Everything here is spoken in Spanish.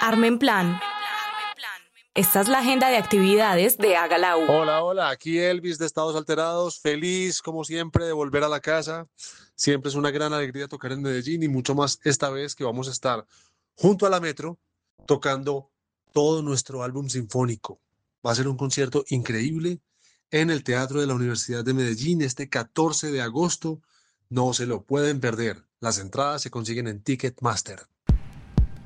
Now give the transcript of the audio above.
Armen Plan. Esta es la agenda de actividades de Haga la U. Hola, hola, aquí Elvis de Estados Alterados, feliz como siempre de volver a la casa. Siempre es una gran alegría tocar en Medellín y mucho más esta vez que vamos a estar junto a la Metro tocando todo nuestro álbum sinfónico. Va a ser un concierto increíble en el Teatro de la Universidad de Medellín este 14 de agosto. No se lo pueden perder. Las entradas se consiguen en Ticketmaster.